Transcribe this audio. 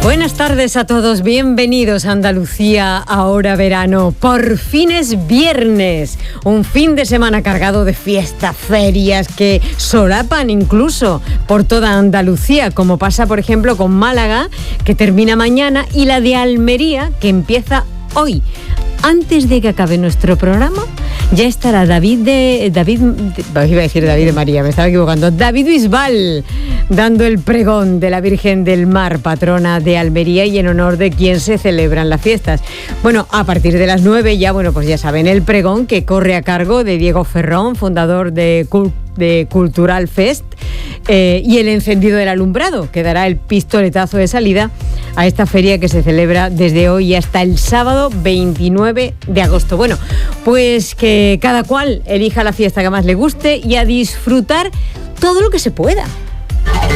Buenas tardes a todos, bienvenidos a Andalucía, ahora verano. Por fin es viernes, un fin de semana cargado de fiestas, ferias que solapan incluso por toda Andalucía, como pasa por ejemplo con Málaga, que termina mañana, y la de Almería, que empieza hoy. Antes de que acabe nuestro programa, ya estará David de María, me estaba equivocando, David Bisbal, dando el pregón de la Virgen del Mar, patrona de Almería, y en honor de quien se celebran las fiestas. Bueno, a partir de las 9 ya, pues ya saben, el pregón que corre a cargo de Diego Ferrón, fundador de Cultural Fest, y el encendido del alumbrado, que dará el pistoletazo de salida a esta feria que se celebra desde hoy hasta el sábado 29 de agosto. Bueno, pues que cada cual elija la fiesta que más le guste y a disfrutar todo lo que se pueda.